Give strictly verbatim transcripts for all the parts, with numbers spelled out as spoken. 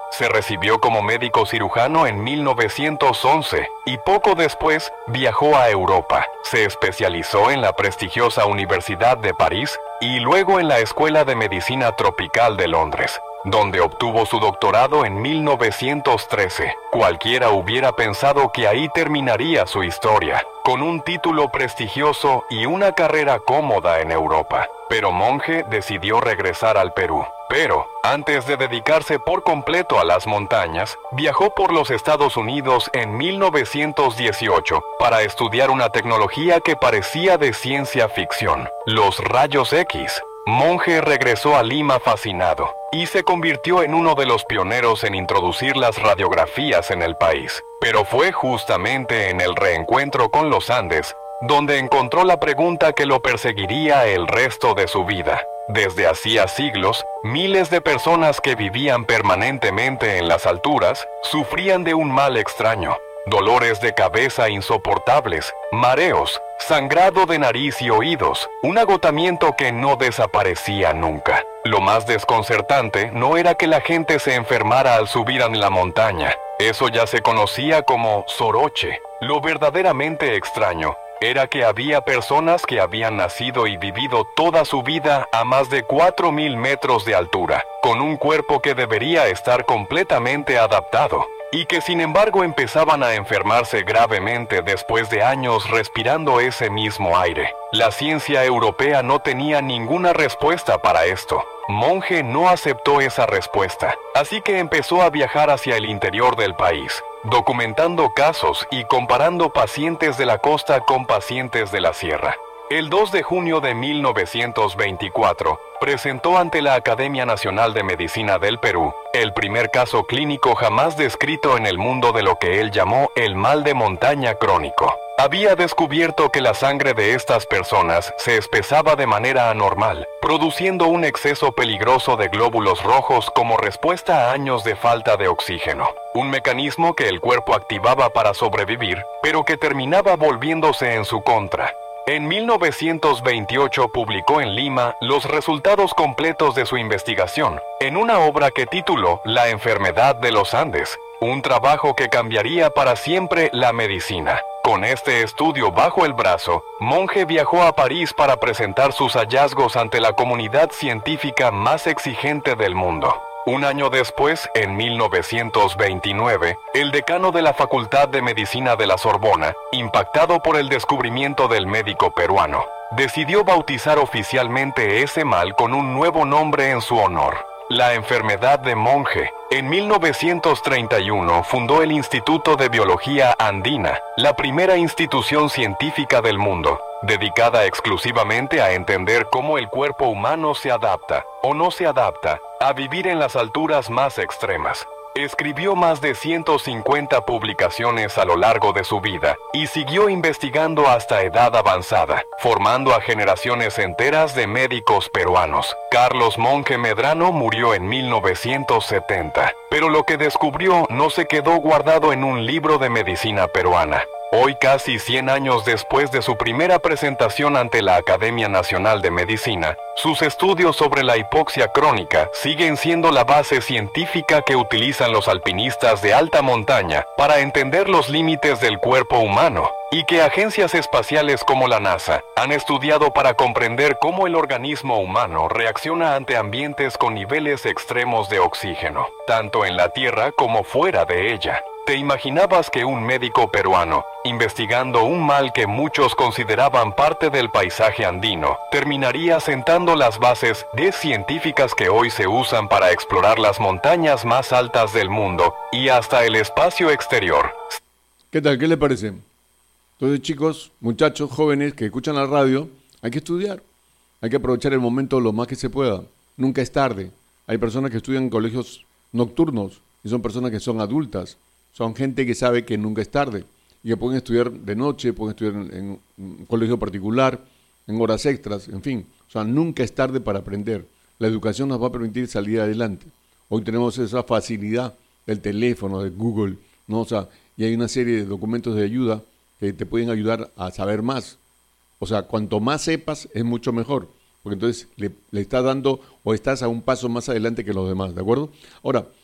Se recibió como médico cirujano en mil novecientos once y poco después viajó a Europa. Se especializó en la prestigiosa Universidad de París y luego en la Escuela de Medicina Tropical de Londres, donde obtuvo su doctorado en mil novecientos trece. Cualquiera hubiera pensado que ahí terminaría su historia, con un título prestigioso y una carrera cómoda en Europa. Pero Monge decidió regresar al Perú. Pero, antes de dedicarse por completo a las montañas, viajó por los Estados Unidos en mil novecientos dieciocho para estudiar una tecnología que parecía de ciencia ficción: los rayos X. Monge regresó a Lima fascinado y se convirtió en uno de los pioneros en introducir las radiografías en el país. Pero fue justamente en el reencuentro con los Andes donde encontró la pregunta que lo perseguiría el resto de su vida. Desde hacía siglos, miles de personas que vivían permanentemente en las alturas sufrían de un mal extraño: dolores de cabeza insoportables, mareos, sangrado de nariz y oídos, un agotamiento que no desaparecía nunca. Lo más desconcertante no era que la gente se enfermara al subir en la montaña. Eso ya se conocía como soroche. Lo verdaderamente extraño era que había personas que habían nacido y vivido toda su vida a más de cuatro mil metros de altura, con un cuerpo que debería estar completamente adaptado, y que sin embargo empezaban a enfermarse gravemente después de años respirando ese mismo aire. La ciencia europea no tenía ninguna respuesta para esto. Monge no aceptó esa respuesta, así que empezó a viajar hacia el interior del país, documentando casos y comparando pacientes de la costa con pacientes de la sierra. El dos de junio de mil novecientos veinticuatro, presentó ante la Academia Nacional de Medicina del Perú el primer caso clínico jamás descrito en el mundo de lo que él llamó el mal de montaña crónico. Había descubierto que la sangre de estas personas se espesaba de manera anormal, produciendo un exceso peligroso de glóbulos rojos como respuesta a años de falta de oxígeno. Un mecanismo que el cuerpo activaba para sobrevivir, pero que terminaba volviéndose en su contra. En mil novecientos veintiocho publicó en Lima los resultados completos de su investigación, en una obra que tituló La enfermedad de los Andes, un trabajo que cambiaría para siempre la medicina. Con este estudio bajo el brazo, Monge viajó a París para presentar sus hallazgos ante la comunidad científica más exigente del mundo. Un año después, en mil novecientos veintinueve, el decano de la Facultad de Medicina de la Sorbona, impactado por el descubrimiento del médico peruano, decidió bautizar oficialmente ese mal con un nuevo nombre en su honor: la enfermedad de Monge. En mil novecientos treinta y uno fundó el Instituto de Biología Andina, la primera institución científica del mundo, dedicada exclusivamente a entender cómo el cuerpo humano se adapta, o no se adapta, a vivir en las alturas más extremas. Escribió más de ciento cincuenta publicaciones a lo largo de su vida y siguió investigando hasta edad avanzada, formando a generaciones enteras de médicos peruanos. Carlos Monge Medrano murió en mil novecientos setenta, pero lo que descubrió no se quedó guardado en un libro de medicina peruana. Hoy, casi cien años después de su primera presentación ante la Academia Nacional de Medicina, sus estudios sobre la hipoxia crónica siguen siendo la base científica que utilizan los alpinistas de alta montaña para entender los límites del cuerpo humano, y que agencias espaciales como la NASA han estudiado para comprender cómo el organismo humano reacciona ante ambientes con niveles extremos de oxígeno, tanto en la Tierra como fuera de ella. ¿Te imaginabas que un médico peruano, investigando un mal que muchos consideraban parte del paisaje andino, terminaría sentando las bases de científicas que hoy se usan para explorar las montañas más altas del mundo y hasta el espacio exterior? ¿Qué tal? ¿Qué le parece? Entonces, chicos, muchachos, jóvenes que escuchan la radio, hay que estudiar. Hay que aprovechar el momento lo más que se pueda. Nunca es tarde. Hay personas que estudian en colegios nocturnos y son personas que son adultas. Son gente que sabe que nunca es tarde y que pueden estudiar de noche, pueden estudiar en, en un colegio particular, en horas extras, en fin. O sea, nunca es tarde para aprender. La educación nos va a permitir salir adelante. Hoy tenemos esa facilidad del teléfono, de Google, ¿no? O sea, y hay una serie de documentos de ayuda que te pueden ayudar a saber más. O sea, cuanto más sepas, es mucho mejor, porque entonces le, le estás dando o estás a un paso más adelante que los demás, ¿de acuerdo? Ahora,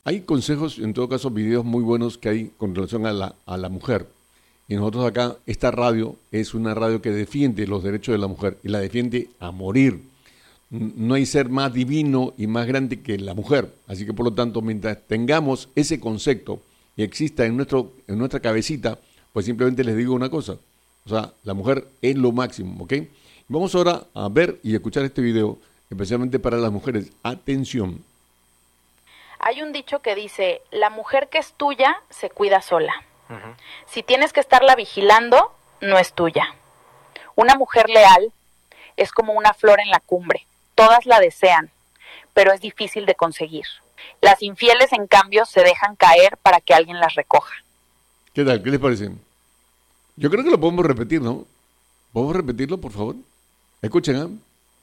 Hay consejos, en todo caso, videos muy buenos que hay con relación a la, a la mujer. Y nosotros acá, esta radio es una radio que defiende los derechos de la mujer y la defiende a morir. No hay ser más divino y más grande que la mujer. Así que, por lo tanto, mientras tengamos ese concepto y exista en, nuestro, en nuestra cabecita, pues simplemente les digo una cosa. O sea, la mujer es lo máximo, ¿ok? Vamos ahora a ver y escuchar este video, especialmente para las mujeres. Atención. Hay un dicho que dice, la mujer que es tuya se cuida sola. Uh-huh. Si tienes que estarla vigilando, no es tuya. Una mujer leal es como una flor en la cumbre. Todas la desean, pero es difícil de conseguir. Las infieles, en cambio, se dejan caer para que alguien las recoja. ¿Qué tal? ¿Qué les parece? Yo creo que lo podemos repetir, ¿no? ¿Podemos repetirlo, por favor? Escuchen, ¿eh?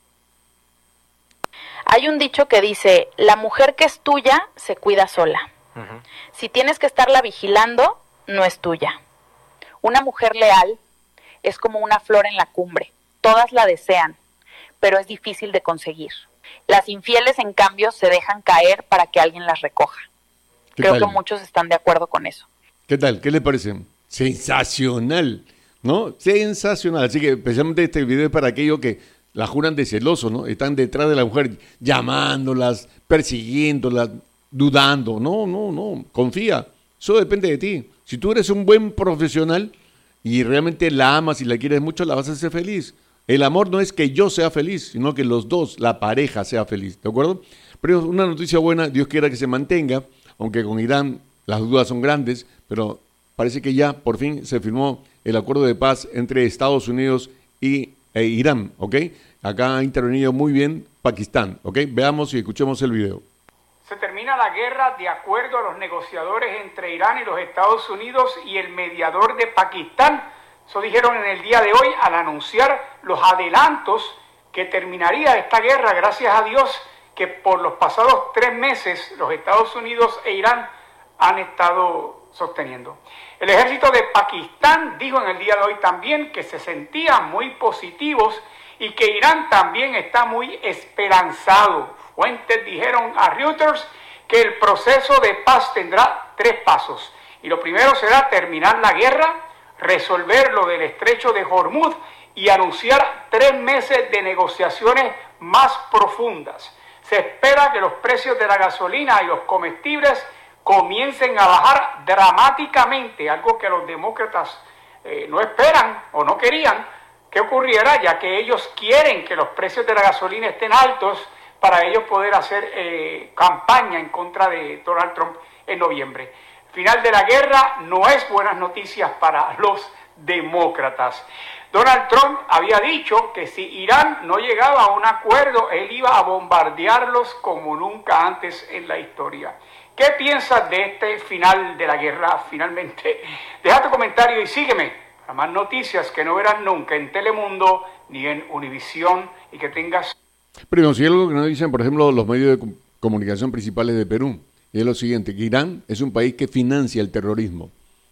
Hay un dicho que dice, la mujer que es tuya se cuida sola. Uh-huh. Si tienes que estarla vigilando, no es tuya. Una mujer leal es como una flor en la cumbre. Todas la desean, pero es difícil de conseguir. Las infieles, en cambio, se dejan caer para que alguien las recoja. Creo tal? que muchos están de acuerdo con eso. ¿Qué tal? ¿Qué les parece? Sensacional, ¿no? Sensacional. Así que especialmente este video es para aquellos que la juran de celoso, ¿no? Están detrás de la mujer llamándolas, persiguiéndolas, dudando. No, no, no. Confía. Eso depende de ti. Si tú eres un buen profesional y realmente la amas y la quieres mucho, la vas a hacer feliz. El amor no es que yo sea feliz, sino que los dos, la pareja, sea feliz. ¿De acuerdo? Pero una noticia buena, Dios quiera que se mantenga, aunque con Irán las dudas son grandes, pero parece que ya por fin se firmó el acuerdo de paz entre Estados Unidos y e Irán, ¿ok? Acá ha intervenido muy bien Pakistán, ¿ok? Veamos y escuchemos el video. Se termina la guerra de acuerdo a los negociadores entre Irán y los Estados Unidos y el mediador de Pakistán. Eso dijeron en el día de hoy al anunciar los adelantos que terminaría esta guerra, gracias a Dios, que por los pasados tres meses los Estados Unidos e Irán han estado sosteniendo. El ejército de Pakistán dijo en el día de hoy también que se sentían muy positivos y que Irán también está muy esperanzado. Fuentes dijeron a Reuters que el proceso de paz tendrá tres pasos. Y lo primero será terminar la guerra, resolver lo del estrecho de Hormuz y anunciar tres meses de negociaciones más profundas. Se espera que los precios de la gasolina y los comestibles comiencen a bajar dramáticamente, algo que los demócratas eh, no esperan o no querían que ocurriera, ya que ellos quieren que los precios de la gasolina estén altos para ellos poder hacer eh, campaña en contra de Donald Trump en noviembre. Final de la guerra no es buenas noticias para los demócratas. Donald Trump había dicho que si Irán no llegaba a un acuerdo, él iba a bombardearlos como nunca antes en la historia. ¿Qué piensas de este final de la guerra finalmente? Deja tu comentario y sígueme para más noticias que no verás nunca en Telemundo ni en Univisión y que tengas... Pero si hay algo que nos dicen, por ejemplo, los medios de comunicación principales de Perú, y es lo siguiente, que Irán es un país que financia el terrorismo.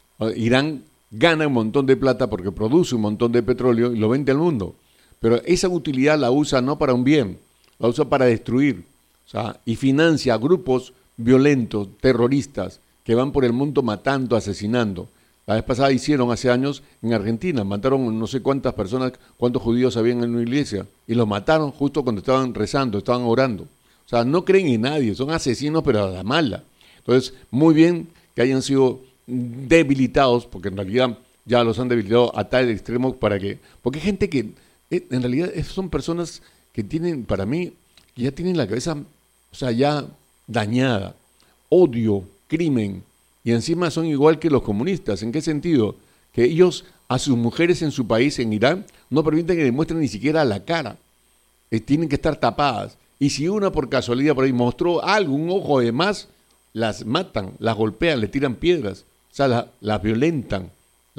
Irán gana un montón de plata porque produce un montón de petróleo y lo vende al mundo. Pero esa utilidad la usa no para un bien, la usa para destruir. O sea, y financia a grupos violentos, terroristas, que van por el mundo matando, asesinando. La vez pasada hicieron hace años en Argentina, mataron no sé cuántas personas, cuántos judíos habían en una iglesia, y los mataron justo cuando estaban rezando, estaban orando. O sea, no creen en nadie, son asesinos pero a la mala. Entonces, muy bien que hayan sido debilitados, porque en realidad ya los han debilitado a tal extremo para que... Porque hay gente que, en realidad, son personas que tienen, para mí, que ya tienen la cabeza, o sea, ya dañada, odio, crimen, y encima son igual que los comunistas. ¿En qué sentido? Que ellos a sus mujeres en su país, en Irán, no permiten que demuestren ni siquiera la cara. Eh, tienen que estar tapadas. Y si una por casualidad por ahí mostró algo, un ojo de más, las matan, las golpean, les tiran piedras, o sea, la, las violentan,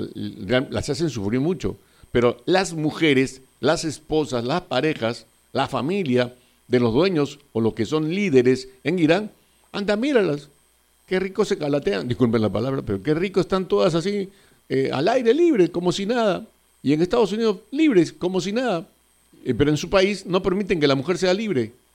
las hacen sufrir mucho. Pero las mujeres, las esposas, las parejas, la familia de los dueños o los que son líderes en Irán, anda, míralas, qué rico se calatean, disculpen la palabra, pero qué rico están todas así, eh, al aire libre, como si nada, y en Estados Unidos libres, como si nada, eh, pero en su país no permiten que la mujer sea libre,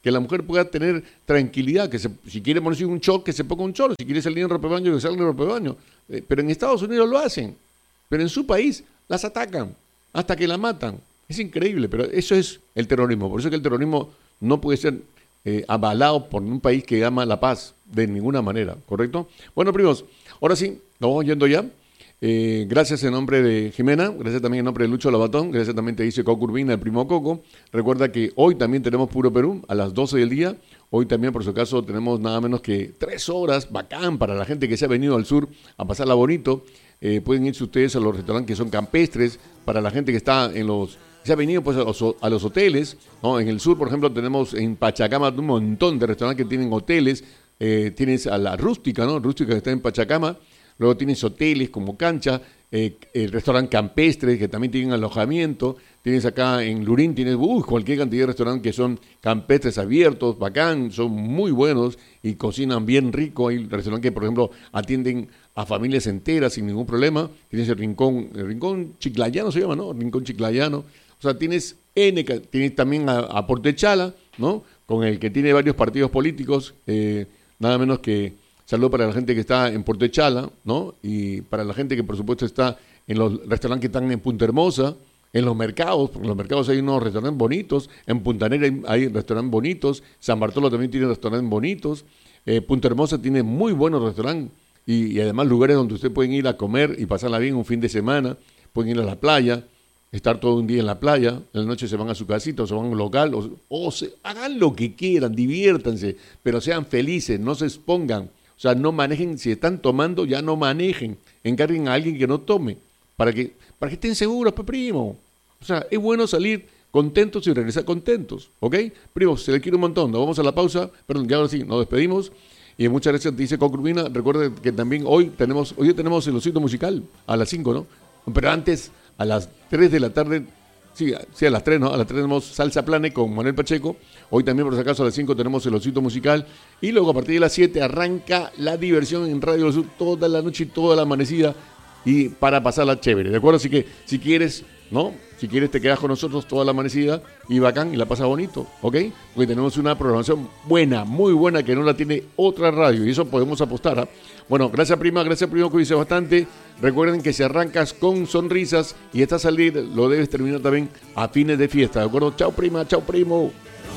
que la mujer pueda tener tranquilidad, que se, si quiere ponerse un short, que se ponga un short, si quiere salir en ropa de baño, que salga en ropa de baño. Eh, pero en Estados Unidos lo hacen, pero en su país las atacan hasta que la matan. Es increíble, pero eso es el terrorismo. Por eso es que el terrorismo no puede ser eh, avalado por un país que ama la paz de ninguna manera, ¿correcto? Bueno, primos, ahora sí, nos vamos yendo ya. Eh, gracias en nombre de Jimena, gracias también en nombre de Lucho Labatón, gracias también te dice Coco Urbina, el primo Coco. Recuerda que hoy también tenemos Puro Perú a las doce del día. Hoy también, por su caso, tenemos nada menos que tres horas, bacán, para la gente que se ha venido al sur a pasarla bonito. Eh, pueden irse ustedes a los restaurantes que son campestres, para la gente que está en los... Se ha venido pues a los, a los hoteles, ¿no? En el sur, por ejemplo, tenemos en Pachacama un montón de restaurantes que tienen hoteles. Eh, tienes a la Rústica, ¿no? Rústica que está en Pachacama. Luego tienes hoteles como Cancha, eh, el restaurante campestre que también tienen alojamiento. Tienes acá en Lurín, tienes uh, cualquier cantidad de restaurantes que son campestres abiertos, bacán, son muy buenos y cocinan bien rico. Hay restaurantes que, por ejemplo, atienden a familias enteras sin ningún problema. Tienes el Rincón, el Rincón Chiclayano se llama, ¿no? El Rincón Chiclayano. O sea, tienes N, tienes también a, a Portechala, ¿no? Con el que tiene varios partidos políticos, eh, nada menos que... Saludo para la gente que está en Portechala, ¿no? Y para la gente que, por supuesto, está en los restaurantes que están en Punta Hermosa, en los mercados, porque en los mercados hay unos restaurantes bonitos, en Puntanera hay, hay restaurantes bonitos, San Bartolo también tiene restaurantes bonitos, eh, Punta Hermosa tiene muy buenos restaurantes y, y además lugares donde ustedes pueden ir a comer y pasarla bien un fin de semana, pueden ir a la playa, estar todo un día en la playa, en la noche se van a su casita o se van a un local, o, o se, hagan lo que quieran, diviértanse, pero sean felices, no se expongan. O sea, no manejen, si están tomando, ya no manejen. Encarguen a alguien que no tome, para que, para que estén seguros, pues, primo. O sea, es bueno salir contentos y regresar contentos, ¿ok? Primo, se le quiere un montón. Nos vamos a la pausa, perdón, ya ahora sí, nos despedimos. Y muchas gracias, te dice Coco Urbina. Recuerden que también hoy tenemos, hoy tenemos el osito musical a las cinco, ¿no? Pero antes, a las tres de la tarde... Sí, sí, a las tres, ¿no? A las tres tenemos Salsa Plane con Manuel Pacheco. Hoy también, por si acaso, a las cinco tenemos el osito musical. Y luego, a partir de las siete, arranca la diversión en Radio del Sur toda la noche y toda la amanecida. Y para pasarla chévere, ¿de acuerdo? Así que, si quieres, ¿no? Si quieres, te quedas con nosotros toda la amanecida y bacán y la pasas bonito, ¿ok? Porque tenemos una programación buena, muy buena, que no la tiene otra radio. Y eso podemos apostar, ¿ah? Bueno, gracias, prima, gracias, primo, que dice bastante. Recuerden que si arrancas con sonrisas y estás a salir, lo debes terminar también a fines de fiesta, ¿de acuerdo? Chao, prima, chao, primo.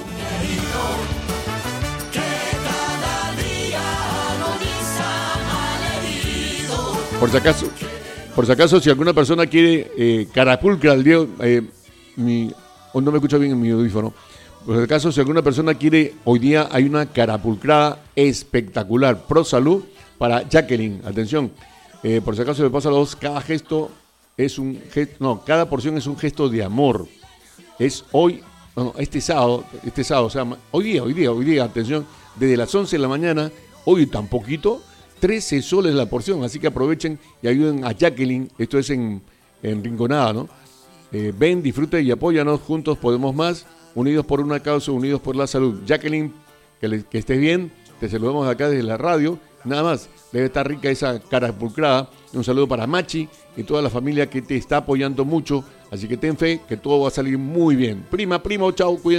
Por si acaso, por si acaso, si alguna persona quiere eh, carapulcra al día, eh, mi, oh, no me escucha bien en mi audífono. Por si acaso, si alguna persona quiere, hoy día hay una carapulcrada espectacular, pro salud, para Jacqueline. Atención. Eh, por si acaso le pasa a los dos, cada gesto es un gesto, no, cada porción es un gesto de amor. Es hoy, no, este sábado, este sábado, o sea, hoy día, hoy día, hoy día, atención, desde las once de la mañana, hoy tan poquito, trece soles la porción, así que aprovechen y ayuden a Jacqueline, esto es en, en Rinconada, ¿no? Eh, ven, disfruta y apóyanos, juntos podemos más, unidos por una causa, unidos por la salud. Jacqueline, que, le, que estés bien, te saludamos acá desde la radio. Nada más, debe estar rica esa carapulcrada. Un saludo para Machi y toda la familia que te está apoyando mucho. Así que ten fe que todo va a salir muy bien. Prima, primo, chao, cuídense.